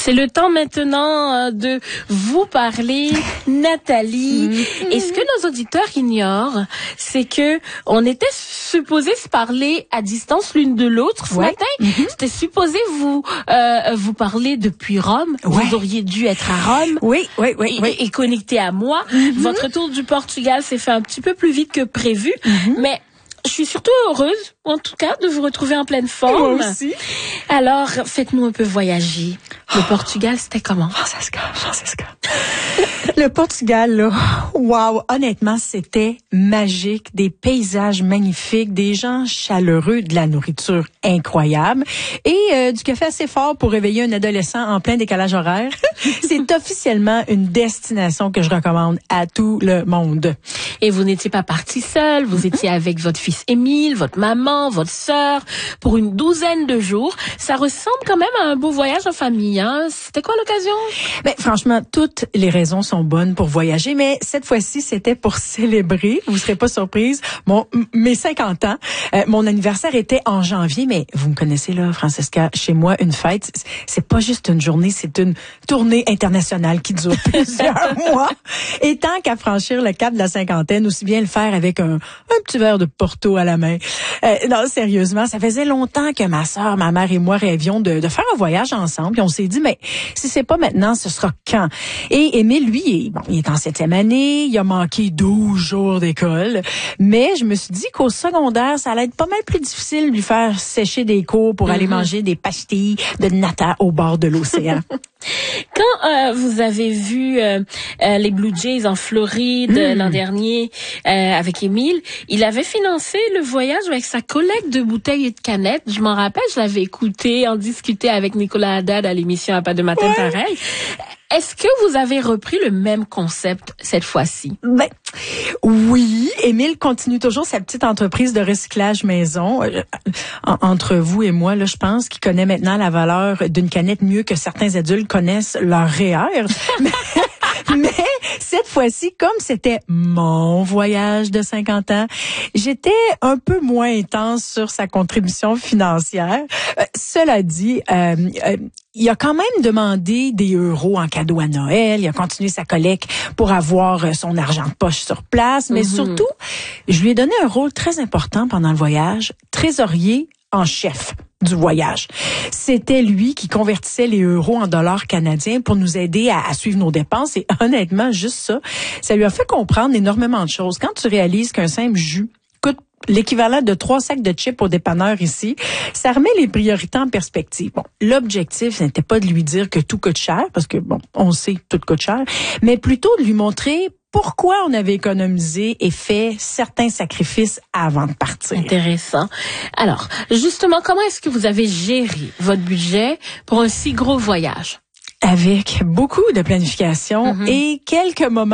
C'est le temps maintenant de vous parler, Nathalie. Et ce que nos auditeurs ignorent, c'est que on était supposé se parler à distance l'une de l'autre ce matin. C'était supposé vous parler depuis Rome. Vous auriez dû être à Rome. Et connecté à moi. Votre tour du Portugal s'est fait un petit peu plus vite que prévu. Mais je suis surtout heureuse, en tout cas, de vous retrouver en pleine forme. Moi aussi. Alors, faites-nous un peu voyager. Le Portugal, c'était comment? Francesca. Le Portugal, là, wow, honnêtement, c'était magique. Des paysages magnifiques, des gens chaleureux, de la nourriture incroyable et du café assez fort pour réveiller un adolescent en plein décalage horaire. C'est officiellement une destination que je recommande à tout le monde. Et vous n'étiez pas partie seule, vous étiez avec votre fils Émile, votre maman, votre sœur, pour une 12aine de jours. Ça ressemble quand même à un beau voyage en famille, hein? C'était quoi l'occasion? Ben, franchement, toutes les raisons sont bonnes pour voyager, mais cette fois-ci, c'était pour célébrer, vous serez pas surprise, mes 50 ans. Mon anniversaire était en janvier, mais vous me connaissez là, Francesca, chez moi, une fête, c'est pas juste une journée, c'est une tournée internationale qui dure plusieurs mois. Et tant qu'à franchir le cap de la cinquantaine, aussi bien le faire avec un petit verre de Porto à la main. Non, sérieusement, ça faisait longtemps que ma sœur, ma mère et moi rêvions de faire un voyage ensemble. Puis on s'est dit, mais si c'est pas maintenant, ce sera quand? Et Émile, lui, il est en 7e année, il a manqué 12 jours d'école. Mais je me suis dit qu'au secondaire, ça allait être pas mal plus difficile de lui faire sécher des cours pour aller manger des pastilles de nata au bord de l'océan. Quand vous avez vu les Blue Jays en Floride l'an dernier avec Émile, il avait financé le voyage avec sa collecte de bouteilles et de canettes. Je m'en rappelle, je l'avais écouté, en discuter avec Nicolas Haddad à l'émission À pas de matin pareil. Est-ce que vous avez repris le même concept cette fois-ci? Ben, oui. Émile continue toujours sa petite entreprise de recyclage maison. Entre vous et moi, là, je pense qu'il connaît maintenant la valeur d'une canette mieux que certains adultes connaissent leur REER. Mais cette fois-ci, comme c'était mon voyage de 50 ans, j'étais un peu moins intense sur sa contribution financière. Cela dit, il a quand même demandé des euros en cadeau à Noël. Il a continué sa collecte pour avoir son argent de poche sur place. Mais surtout, je lui ai donné un rôle très important pendant le voyage, trésorier en chef du voyage. C'était lui qui convertissait les euros en dollars canadiens pour nous aider à suivre nos dépenses. Et honnêtement, juste ça lui a fait comprendre énormément de choses. Quand tu réalises qu'un simple jus coûte l'équivalent de 3 sacs de chips au dépanneur ici, ça remet les priorités en perspective. Bon, l'objectif n'était pas de lui dire que tout coûte cher, parce que bon, on sait que tout coûte cher, mais plutôt de lui montrer pourquoi on avait économisé et fait certains sacrifices avant de partir. Intéressant. Alors, justement, comment est-ce que vous avez géré votre budget pour un si gros voyage? Avec beaucoup de planification et quelques moments